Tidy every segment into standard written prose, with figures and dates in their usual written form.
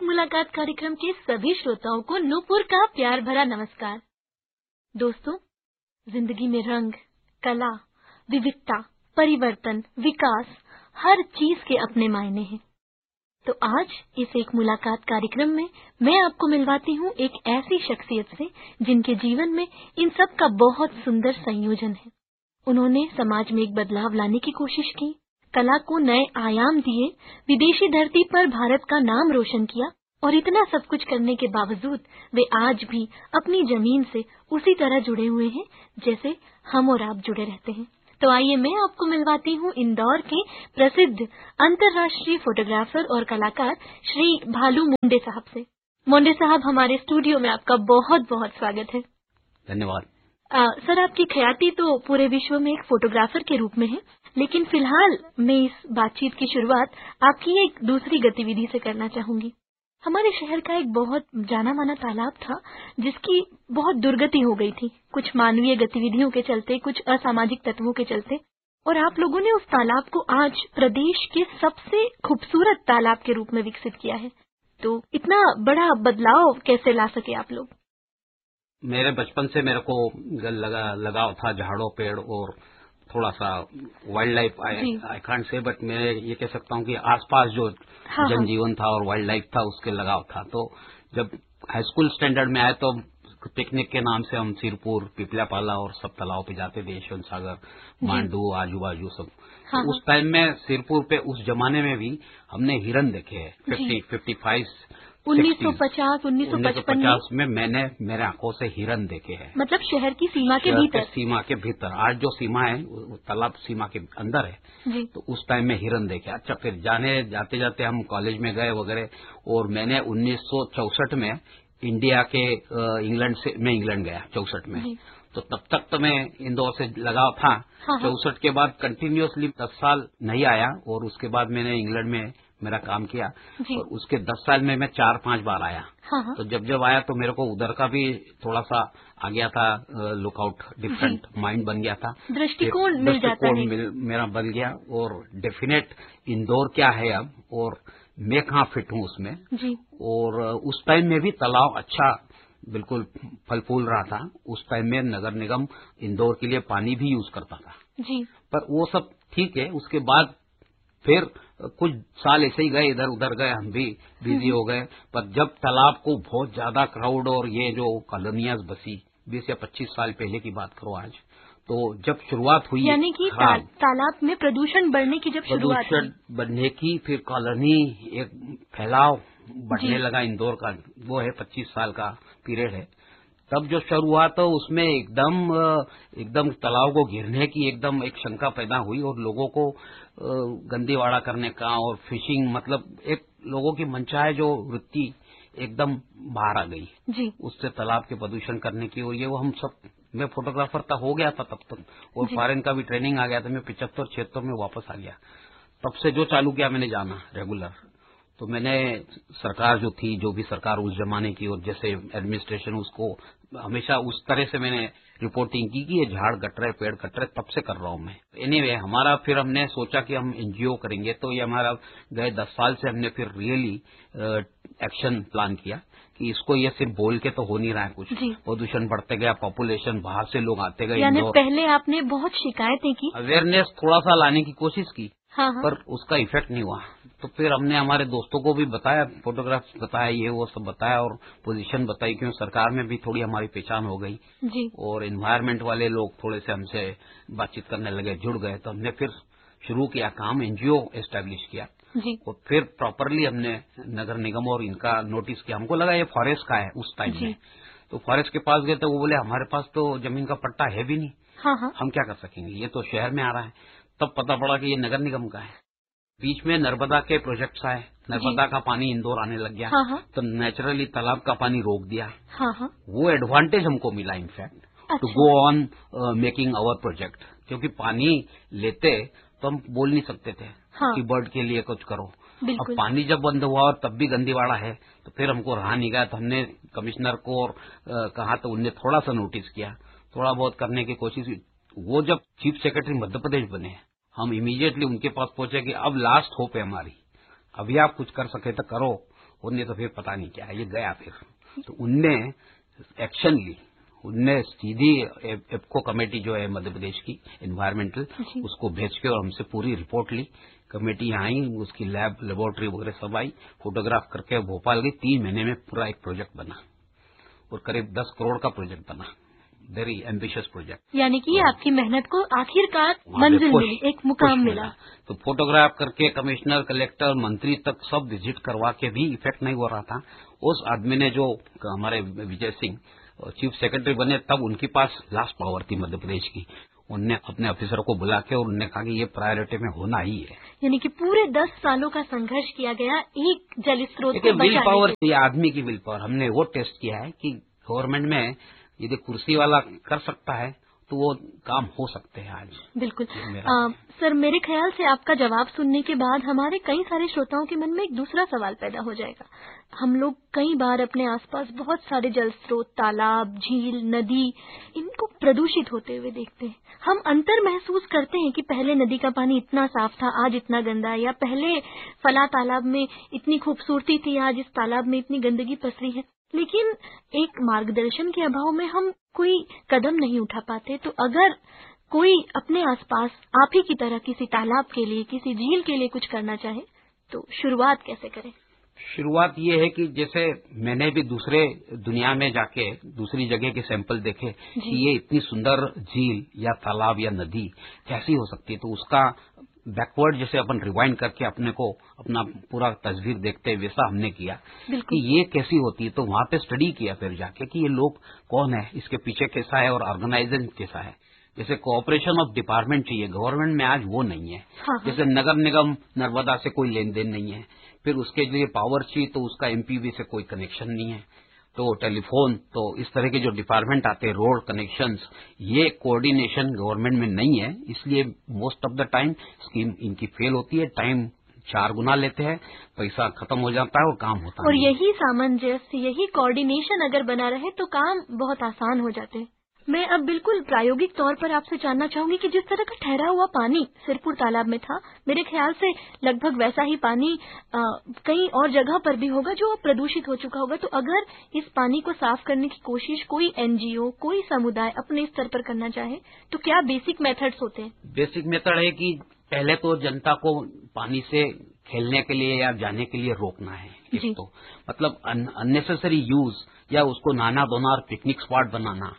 मुलाकात कार्यक्रम के सभी श्रोताओं को नूपुर का प्यार भरा नमस्कार। दोस्तों, जिंदगी में रंग, कला, विविधता, परिवर्तन, विकास, हर चीज के अपने मायने हैं। तो आज इस एक मुलाकात कार्यक्रम में मैं आपको मिलवाती हूँ एक ऐसी शख्सियत से जिनके जीवन में इन सब का बहुत सुंदर संयोजन है। उन्होंने समाज में एक बदलाव लाने की कोशिश की, कला को नए आयाम दिए, विदेशी धरती पर भारत का नाम रोशन किया और इतना सब कुछ करने के बावजूद वे आज भी अपनी जमीन से उसी तरह जुड़े हुए हैं जैसे हम और आप जुड़े रहते हैं। तो आइए मैं आपको मिलवाती हूँ इंदौर के प्रसिद्ध अंतर्राष्ट्रीय फोटोग्राफर और कलाकार श्री भालू मुंडे साहब से। मुंडे साहब, हमारे स्टूडियो में आपका बहुत बहुत स्वागत है। धन्यवाद। सर, आपकी ख्याति तो पूरे विश्व में एक फोटोग्राफर के रूप में है, लेकिन फिलहाल मैं इस बातचीत की शुरुआत आपकी एक दूसरी गतिविधि से करना चाहूंगी। हमारे शहर का एक बहुत जाना माना तालाब था जिसकी बहुत दुर्गति हो गई थी, कुछ मानवीय गतिविधियों के चलते, कुछ असामाजिक तत्वों के चलते, और आप लोगों ने उस तालाब को आज प्रदेश के सबसे खूबसूरत तालाब के रूप में विकसित किया है। तो इतना बड़ा बदलाव कैसे ला सके आप लोग? मेरे बचपन से मेरे को लगाव था झाड़ों, पेड़ और थोड़ा सा wild life. I can't say, but मैं ये कह सकता हूँ कि आसपास जो जनजीवन था और वाइल्ड लाइफ था उसके लगाव था। तो जब हाई स्कूल स्टैंडर्ड में आए तो पिकनिक के नाम से हम सिरपुर, पिपल्यापाला और सब तालाब पे जाते थे, यशवंत सागर, मांडू, आजू बाजू सब। तो उस टाइम में सिरपुर पे उस जमाने में भी हमने हिरन देखे हैं। 1950 में मैंने मेरे आंखों से हिरन देखे हैं। मतलब शहर की सीमा के भीतर? सीमा के भीतर। आज जो सीमा है वो तालाब सीमा के अंदर है जी। तो उस टाइम में हिरन देखे। अच्छा, फिर जाते जाते हम कॉलेज में गए वगैरह, और मैंने 1964 में इंडिया के इंग्लैंड गया 64 में। तो तब तक तो मैं इंदौर से लगाव था। 64 के बाद कंटिन्यूअसली 10 साल नहीं आया, और उसके बाद मैंने इंग्लैंड में मेरा काम किया, और उसके 10 साल में मैं 4-5 बार आया। तो जब आया तो मेरे को उधर का भी थोड़ा सा आ गया था, लुकआउट, डिफरेंट माइंड बन गया था, दृष्टिकोण मेरा बन गया। और डेफिनेट इंदौर क्या है अब, और मैं कहाँ फिट हूँ उसमें जी। और उस टाइम में भी तालाब अच्छा बिल्कुल फल फूल रहा था। उस टाइम में नगर निगम इंदौर के लिए पानी भी यूज करता था जी। पर वो सब ठीक है। उसके बाद फिर कुछ साल ऐसे ही गए, इधर उधर गए, हम भी बिजी हो गए। पर जब तालाब को बहुत ज्यादा क्राउड और ये जो कॉलोनियाज बसी, 20 या 25 साल पहले की बात करो आज, तो जब शुरुआत हुई, यानी कि तालाब में प्रदूषण बढ़ने की जब शुरुआत हुई, बढ़ने की, फिर कॉलोनी एक फैलाव बढ़ने लगा इंदौर का, वो है 25 साल का पीरियड है। तब जो शुरू हुआ तो उसमें एकदम तालाब को घिरने की एकदम एक शंका पैदा हुई, और लोगों को गंदीवाड़ा करने का और फिशिंग, मतलब एक लोगों की मनचाहे जो वृत्ति एकदम बाहर आ गई जी। उससे तालाब के प्रदूषण करने की। और ये वो हम सब, मैं फोटोग्राफर था, हो गया था तब तक, और फॉरेन का भी ट्रेनिंग आ गया था। मैं 75-76 में वापस आ गया। तब से जो चालू किया मैंने जाना रेगुलर। तो मैंने सरकार जो थी, जो भी सरकार उस जमाने की, और जैसे एडमिनिस्ट्रेशन, उसको हमेशा उस तरह से मैंने रिपोर्टिंग की कि ये झाड़ कट रहे, पेड़ कट रहे, तब से कर रहा हूं मैं। एनीवे, हमारा फिर हमने सोचा कि हम एनजीओ करेंगे। तो ये हमारा गए 10 साल से हमने फिर रियली एक्शन प्लान किया कि इसको ये सिर्फ बोल के तो हो नहीं रहा है कुछ। प्रदूषण बढ़ते गया, पॉपुलेशन बाहर से लोग आते गए। यानी पहले आपने बहुत शिकायतें की, अवेयरनेस थोड़ा सा लाने की कोशिश की, पर उसका इफेक्ट नहीं हुआ। तो फिर हमने हमारे दोस्तों को भी बताया, फोटोग्राफ्स बताया, ये वो सब बताया, और पोजीशन बताई, क्यों सरकार में भी थोड़ी हमारी पहचान हो गई जी। और एनवायरमेंट वाले लोग थोड़े से हमसे बातचीत करने लगे, जुड़ गए। तो हमने फिर शुरू किया काम, एनजीओ एस्टेब्लिश किया जी। और फिर प्रॉपरली हमने नगर निगम और इनका नोटिस किया। हमको लगा ये फॉरेस्ट का है उस टाइम में। तो फॉरेस्ट के पास गए तो वो बोले हमारे पास तो जमीन का पट्टा है भी नहीं, हम क्या कर सकेंगे, ये तो शहर में आ रहा है। तब पता पड़ा कि ये नगर निगम का है। बीच में नर्मदा के प्रोजेक्ट्स आए, नर्मदा का पानी इंदौर आने लग गया, तो नेचुरली तालाब का पानी रोक दिया। वो एडवांटेज हमको मिला in fact, to go on making our project, क्योंकि पानी लेते तो हम बोल नहीं सकते थे कि बर्ड के लिए कुछ करो। अब पानी जब बंद हुआ और तब भी गंदीवाड़ा है, तो फिर हमको रहा नहीं गया। तो हमने कमिश्नर को और कहा, तो उनने थोड़ा सा नोटिस किया, थोड़ा बहुत करने की कोशिश की। वो जब चीफ सेक्रेटरी मध्य प्रदेश बने, हम इमीडिएटली उनके पास पहुंचे कि अब लास्ट होप है हमारी, अभी आप कुछ कर सके तो करो। और नहीं तो फिर पता नहीं क्या ये गया। फिर तो उनने एक्शन ली, उनने सीधी एप्को कमेटी जो है मध्य प्रदेश की एनवायरमेंटल, उसको भेज के और हमसे पूरी रिपोर्ट ली। कमेटी आई, उसकी लेबोरेटरी वगैरह सब आई, फोटोग्राफ करके भोपाल गई। 3 महीने में पूरा एक प्रोजेक्ट बना और करीब 10 करोड़ का प्रोजेक्ट बना। Very ambitious project. यानी कि आपकी मेहनत को आखिरकार मंजिल मिली, एक मुकाम मिला। तो फोटोग्राफ करके कमिश्नर, कलेक्टर, मंत्री तक सब विजिट करवा के भी इफेक्ट नहीं हो रहा था। उस आदमी ने, जो हमारे विजय सिंह चीफ सेक्रेटरी बने, तब उनके पास लास्ट पावर थी मध्य प्रदेश की। उनने अपने ऑफिसर को बुला के और उन्होंने कहा कि ये प्रायोरिटी में होना ही है। यानी कि पूरे 10 सालों का संघर्ष किया गया एक जल स्रोत को बचाने। विल पावर, ये आदमी की विल पावर, हमने वो टेस्ट किया है कि गवर्नमेंट में यदि कुर्सी वाला कर सकता है तो वो काम हो सकते हैं आज। बिल्कुल। सर, मेरे ख्याल से आपका जवाब सुनने के बाद हमारे कई सारे श्रोताओं के मन में एक दूसरा सवाल पैदा हो जाएगा। हम लोग कई बार अपने आसपास बहुत सारे जल स्रोत, तालाब, झील, नदी, इनको प्रदूषित होते हुए देखते हैं। हम अंतर महसूस करते हैं कि पहले नदी का पानी इतना साफ था, आज इतना गंदा है, या पहले फला तालाब में इतनी खूबसूरती थी, आज इस तालाब में इतनी गंदगी पसरी है। लेकिन एक मार्गदर्शन के अभाव में हम कोई कदम नहीं उठा पाते। तो अगर कोई अपने आसपास आप ही की तरह किसी तालाब के लिए, किसी झील के लिए कुछ करना चाहे तो शुरुआत कैसे करें? शुरुआत ये है कि जैसे मैंने भी दूसरे दुनिया में जाके दूसरी जगह के सैंपल देखे कि ये इतनी सुंदर झील या तालाब या नदी कैसी हो सकती है, तो उसका बैकवर्ड जैसे अपन रिवाइंड करके अपने को अपना पूरा तस्वीर देखते हैं, वैसा हमने किया कि ये कैसी होती है। तो वहां पे स्टडी किया फिर जाके कि ये लोग कौन है, इसके पीछे कैसा है और ऑर्गेनाइजेशन कैसा है। जैसे कोऑपरेशन ऑफ डिपार्टमेंट चाहिए, गवर्नमेंट में आज वो नहीं है। जैसे नगर निगम नर्मदा से कोई लेन देन नहीं है, फिर उसके लिए पावर चाहिए तो उसका एमपीवी से कोई कनेक्शन नहीं है, तो टेलीफोन, तो इस तरह के जो डिपार्टमेंट आते हैं, रोड कनेक्शंस, ये कोऑर्डिनेशन गवर्नमेंट में नहीं है। इसलिए most of the time scheme इनकी फेल होती है, टाइम 4 गुना लेते हैं, पैसा खत्म हो जाता है और काम होता है। और यही सामंजस्य, यही कोऑर्डिनेशन अगर बना रहे तो काम बहुत आसान हो जाते हैं। मैं अब बिल्कुल प्रायोगिक तौर पर आपसे जानना चाहूंगी कि जिस तरह का ठहरा हुआ पानी सिरपुर तालाब में था, मेरे ख्याल से लगभग वैसा ही पानी कई और जगह पर भी होगा जो प्रदूषित हो चुका होगा। तो अगर इस पानी को साफ करने की कोशिश कोई एनजीओ, कोई समुदाय अपने स्तर पर करना चाहे तो क्या बेसिक मेथड्स होते हैं? बेसिक मेथड है कि पहले तो जनता को पानी से खेलने के लिए या जाने के लिए रोकना है। तो मतलब अननेसेसरी यूज या उसको नहाना धोना और पिकनिक स्पॉट बनाना,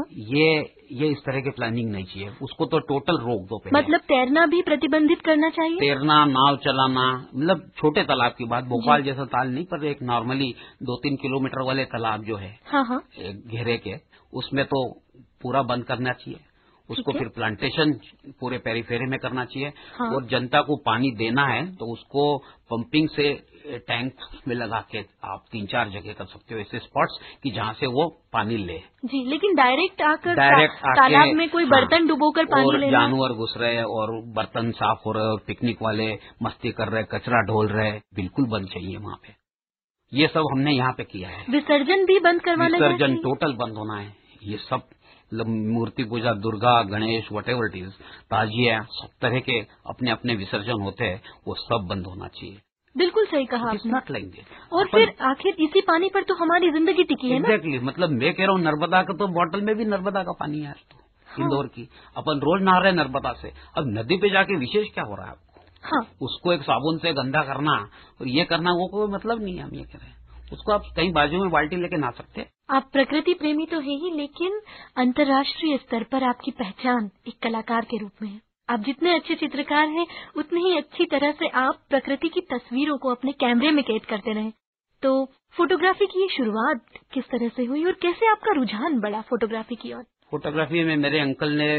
ये इस तरह की प्लानिंग नहीं चाहिए। उसको तो टोटल रोक दो पहले। मतलब तैरना भी प्रतिबंधित करना चाहिए? तैरना, नाव चलाना, मतलब छोटे तालाब की बात, भोपाल जैसा ताल नहीं, पर एक नॉर्मली 2-3 किलोमीटर वाले तालाब जो है घेरे के, उसमें तो पूरा बंद करना चाहिए उसको। फिर प्लांटेशन पूरे पेरीफेरी में करना चाहिए। और जनता को पानी देना है तो उसको पंपिंग से टैंक में लगा के आप 3-4 जगह कर सकते हो ऐसे स्पॉट्स कि जहां से वो पानी ले। जी, लेकिन डायरेक्ट आकर तालाब में कोई बर्तन डुबोकर पानी लेना, जानवर घुस रहे हैं और बर्तन साफ हो रहे हैं और पिकनिक वाले मस्ती कर रहे हैं, कचरा ढोल रहे हैं, बिल्कुल बंद चाहिए वहां पे। ये सब हमने यहाँ पे किया है। विसर्जन भी बंद करवाना, विसर्जन टोटल बंद होना है। ये सब मूर्ति पूजा, Durga, Ganesh, whatever it is, ताजिया, सब तरह के अपने अपने विसर्जन होते हैं, वो सब बंद होना चाहिए। बिल्कुल सही कहा आपने। Not like that. और फिर आखिर इसी पानी पर तो हमारी जिंदगी टिकी है ना। एग्जैक्टली, मतलब मैं कह रहा हूँ नर्मदा का तो बॉटल में भी नर्मदा का पानी है तो इंदौर की, अपन रोज नहा रहे नर्मदा से। अब नदी पे जाके विशेष क्या हो रहा है आपको? उसको एक साबुन से गंदा करना और ये करना, वो कोई मतलब नहीं है। हम ये कह रहे हैं उसको आप कहीं बाजू में बाल्टी लेके नहा सकते हैं। आप प्रकृति प्रेमी तो है ही, लेकिन अंतर्राष्ट्रीय स्तर पर आपकी पहचान एक कलाकार के रूप में है। आप जितने अच्छे चित्रकार हैं, उतनी ही अच्छी तरह से आप प्रकृति की तस्वीरों को अपने कैमरे में कैद करते रहे। तो फोटोग्राफी की ये शुरुआत किस तरह से हुई और कैसे आपका रुझान बढ़ा फोटोग्राफी की ओर? फोटोग्राफी में मेरे अंकल ने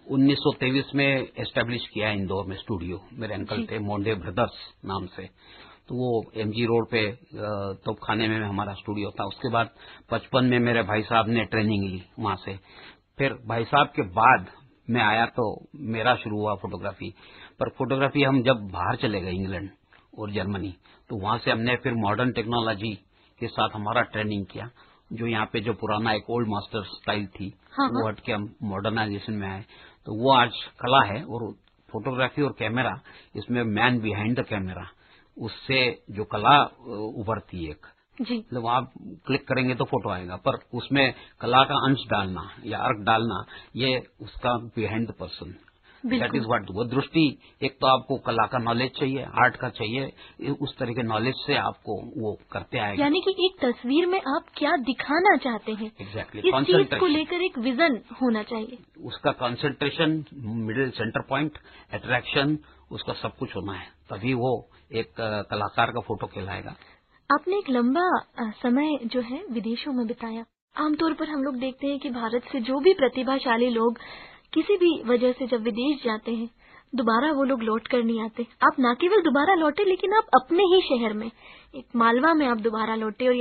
1923 में एस्टेब्लिश किया इंदौर में स्टूडियो। मेरे अंकल थे मोंडे ब्रदर्स नाम से, तो वो एमजी रोड पे तोपखाने में हमारा स्टूडियो था। उसके बाद 55 में मेरे भाई साहब ने ट्रेनिंग ली वहां से। फिर भाई साहब के बाद मैं आया तो मेरा शुरू हुआ फोटोग्राफी। पर फोटोग्राफी हम जब बाहर चले गए इंग्लैंड और जर्मनी, तो वहां से हमने फिर मॉडर्न टेक्नोलॉजी के साथ हमारा ट्रेनिंग किया। जो यहाँ पे जो पुराना एक ओल्ड मास्टर स्टाइल थी वो हट के हम मॉडर्नाइजेशन में आए। तो वो आज कला है। और फोटोग्राफी और कैमरा, इसमें मैन बिहाइंड द कैमरा, उससे जो कला उभरती है एक जी, मतलब आप क्लिक करेंगे तो फोटो आएगा, पर उसमें कला का अंश डालना या अर्क डालना, ये उसका behind the person, that is what. वो दृष्टि, एक तो आपको कला का नॉलेज चाहिए, आर्ट का चाहिए, उस तरह के नॉलेज से आपको वो करते आएगा। यानी कि एक तस्वीर में आप क्या दिखाना चाहते हैं, एग्जैक्टली, इस चीज को लेकर एक विजन होना चाहिए, उसका concentration, middle centre point, attraction, उसका सब कुछ होना है, तभी वो एक कलाकार का फोटो कहलाएगा। आपने एक लंबा समय जो है विदेशों में बिताया। आमतौर पर हम लोग देखते हैं कि भारत से जो भी प्रतिभाशाली लोग किसी भी वजह से जब विदेश जाते हैं, दोबारा वो लोग लौट कर नहीं आते। आप न केवल दोबारा लौटे, लेकिन आप अपने ही शहर में, एक मालवा में आप दोबारा लौटे और